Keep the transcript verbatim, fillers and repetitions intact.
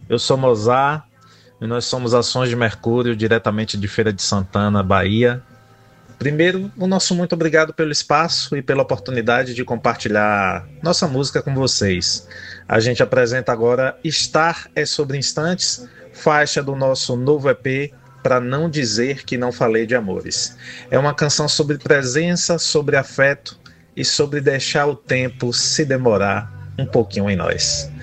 Eu sou Mozart e nós somos Ações de Mercúrio, diretamente de Feira de Santana, Bahia. Primeiro, o nosso muito obrigado pelo espaço e pela oportunidade de compartilhar nossa música com vocês. A gente apresenta agora Estar é sobre Instantes, faixa do nosso novo E P, Para Não Dizer Que Não Falei de Amores. É uma canção sobre presença, sobre afeto e sobre deixar o tempo se demorar um pouquinho em nós.